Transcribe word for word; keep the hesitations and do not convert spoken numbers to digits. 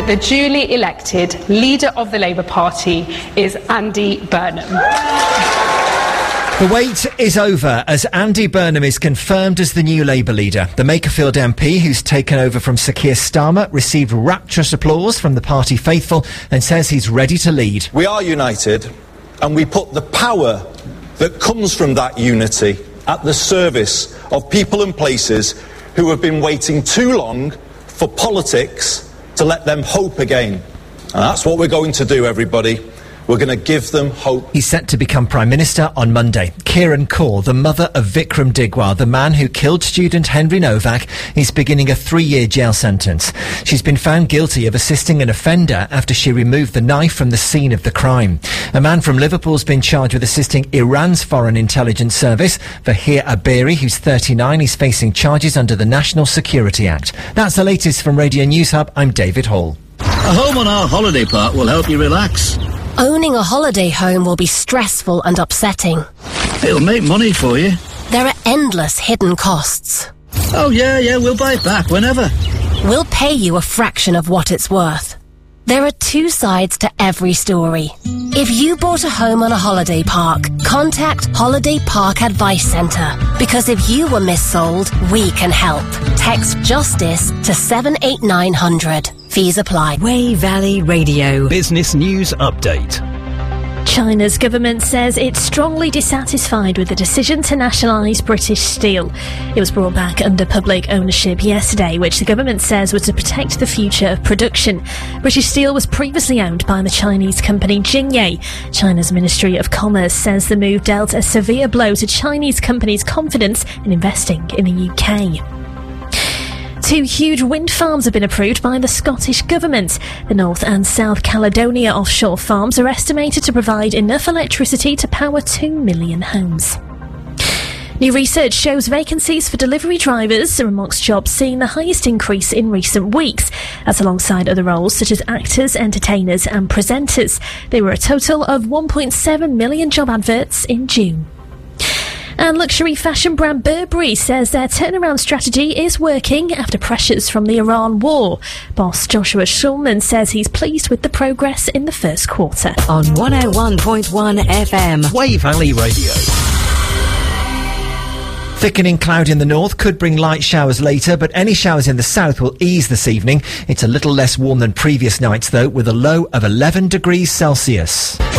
that the duly elected leader of the Labour Party is Andy Burnham. The wait is over as Andy Burnham is confirmed as the new Labour leader. The Makerfield M P, who's taken over from Sir Keir Starmer, received rapturous applause from the party faithful and says he's ready to lead. We are united, and we put the power that comes from that unity at the service of people and places who have been waiting too long for politics to let them hope again. And that's what we're going to do, everybody. We're going to give them hope. He's set to become Prime Minister on Monday. Kieran Kaur, the mother of Vikram Digwar, the man who killed student Henry Novak, is beginning a three-year jail sentence. She's been found guilty of assisting an offender after she removed the knife from the scene of the crime. A man from Liverpool's been charged with assisting Iran's Foreign Intelligence Service. Vahir Aberi, who's thirty-nine, is facing charges under the National Security Act. That's the latest from Radio News Hub. I'm David Hall. A home on our holiday park will help you relax. Owning a holiday home will be stressful and upsetting. It'll make money for you. There are endless hidden costs. Oh, yeah, yeah, we'll buy it back whenever. We'll pay you a fraction of what it's worth. There are two sides to every story. If you bought a home on a holiday park, contact Holiday Park Advice Centre. Because if you were missold, we can help. Text JUSTICE to seven eight nine hundred. Fees apply. Wey Valley Radio. Business News Update. China's government says it's strongly dissatisfied with the decision to nationalise British Steel. It was brought back under public ownership yesterday, which the government says was to protect the future of production. British Steel was previously owned by the Chinese company Jingye. China's Ministry of Commerce says the move dealt a severe blow to Chinese companies' confidence in investing in the U K. Two huge wind farms have been approved by the Scottish Government. The North and South Caledonia offshore farms are estimated to provide enough electricity to power two million homes. New research shows vacancies for delivery drivers are amongst jobs seeing the highest increase in recent weeks. That's alongside other roles such as actors, entertainers and presenters. There were a total of one point seven million job adverts in June. And luxury fashion brand Burberry says their turnaround strategy is working after pressures from the Iran war. Boss Joshua Schulman says he's pleased with the progress in the first quarter. On one oh one point one F M. Wey Valley Radio. Thickening cloud in the north could bring light showers later, but any showers in the south will ease this evening. It's a little less warm than previous nights, though, with a low of eleven degrees Celsius.